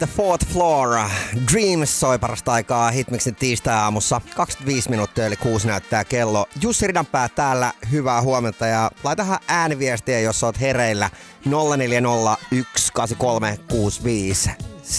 The Fourth Floor, Dreams soi parasta aikaa Hitmixin tiistai-aamussa. 25 minuuttia eli 6 näyttää kello. Jussi Ridanpää täällä, hyvää huomenta ja laitahan ääniviestiä, jos oot hereillä 04018365.